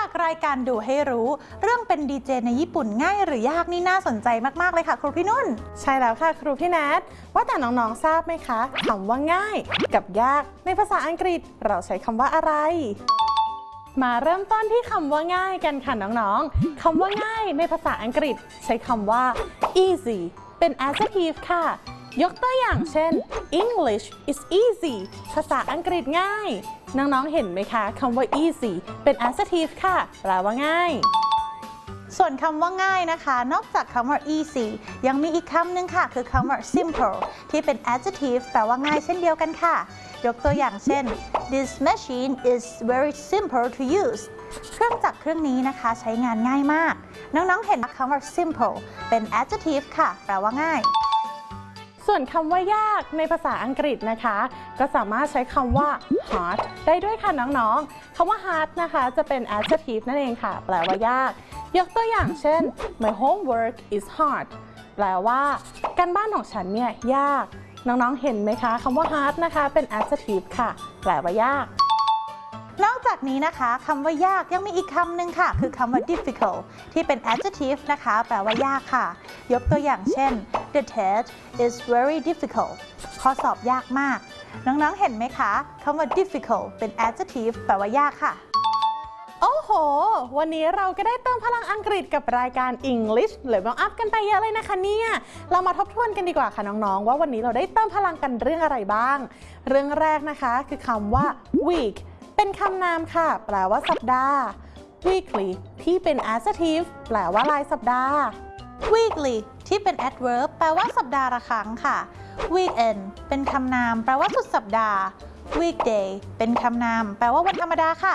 จากรายการดูให้รู้เรื่องเป็นดีเจในญี่ปุ่นง่ายหรือยากนี่น่าสนใจมากๆเลยค่ะครูพี่นุ่นใช่แล้วค่ะครูพี่แนทว่าแต่น้องๆทราบไหมคะคำว่าง่ายกับยากในภาษาอังกฤษเราใช้คำว่าอะไรมาเริ่มต้นที่คำว่าง่ายกันค่ะน้องๆคำว่าง่ายในภาษาอังกฤษใช้คำว่า easy เป็น adjective ค่ะยกตัวอย่างเช่น English is easy ภาษาอังกฤษง่ายน้องๆเห็นไหมคะคำว่า easy เป็น adjective ค่ะแปลว่าง่ายส่วนคำว่าง่ายนะคะนอกจากคำว่า easy ยังมีอีกคำหนึ่งค่ะคือคำว่า simple ที่เป็น adjective แปลว่าง่ายเช่นเดียวกันค่ะยกตัวอย่างเช่น This machine is very simple to use เครื่องจักรเครื่องนี้นะคะใช้งานง่ายมากน้องๆเห็นคำว่า simple เป็น adjective ค่ะแปลว่าง่ายส่วนคำว่ายากในภาษาอังกฤษนะคะก็สามารถใช้คำว่า hard ได้ด้วยค่ะน้องๆคำว่า hard นะคะจะเป็น adjective นั่นเองค่ะแปลว่ายากยกตัวอย่างเช่น My homework is hard แปลว่าการบ้านของฉันเนี่ยยากน้องๆเห็นไหมคะคำว่า hard นะคะเป็น adjective ค่ะแปลว่ายากนอกจากนี้นะคะคำว่ายากยังมีอีกคำหนึ่งค่ะคือคำว่า difficult ที่เป็น adjective นะคะแปลว่ายากค่ะยกตัวอย่างเช่น The test is very difficult ข้อสอบยากมากน้องๆเห็นไหมคะคำว่า difficult เป็น adjective แปลว่ายากค่ะโอ้โหวันนี้เราก็ได้เติมพลังอังกฤษกับรายการ English Level Up กันไปเยอะเลยนะคะเนี่ยเรามาทบทวนกันดีกว่าค่ะน้องๆว่าวันนี้เราได้เติมพลังกันเรื่องอะไรบ้างเรื่องแรกนะคะคือคำว่า weekเป็นคำนามค่ะแปลว่าสัปดาห์ weekly ที่เป็น adjective แปลว่ารายสัปดาห์ weekly ที่เป็น adverb แปลว่าสัปดาห์ละครั้งค่ะ weekend เป็นคำนามแปลว่าสุดสัปดาห์ weekday เป็นคำนามแปลว่าวันธรรมดาค่ะ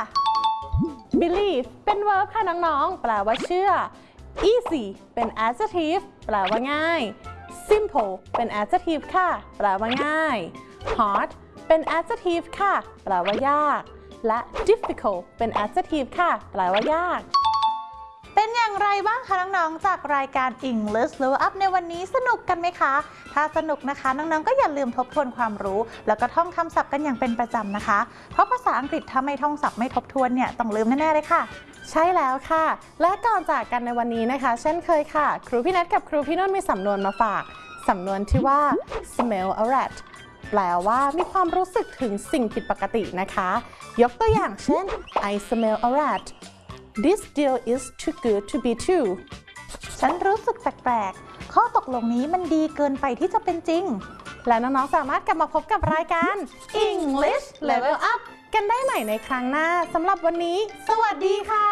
believe เป็น verb ค่ะน้องๆแปลว่าเชื่อ easy เป็น adjective แปลว่าง่าย simple เป็น adjective ค่ะแปลว่าง่าย hard เป็น adjective ค่ะแปลว่ายากและ difficult เป็น adjective ค่ะแปลว่ายากเป็นอย่างไรบ้างคะน้องๆจากรายการ English Level Up ในวันนี้สนุกกันไหมคะถ้าสนุกนะคะน้องๆก็อย่าลืมทบทวนความรู้แล้วก็ท่องคำศัพท์กันอย่างเป็นประจำนะคะเพราะภาษาอังกฤษถ้าไม่ท่องศัพท์ไม่ทบทวนเนี่ยต้องลืมแน่ๆเลยค่ะใช่แล้วค่ะและก่อนจากกันในวันนี้นะคะเช่นเคยค่ะครูพี่นัทกับครูพี่นุ่นมีสำนวนมาฝากสำนวนที่ว่า smell a rat แปลว่ามีความรู้สึกถึงสิ่งผิดปกตินะคะยกตัวอย่างเช่น I smell a rat This deal is too good to be true ฉันรู้สึกแปลกๆข้อตกลงนี้มันดีเกินไปที่จะเป็นจริงและน้องๆสามารถกลับมาพบกับรายการ English Level Up กันได้ใหม่ในครั้งหน้าสำหรับวันนี้สวัสดีค่ะ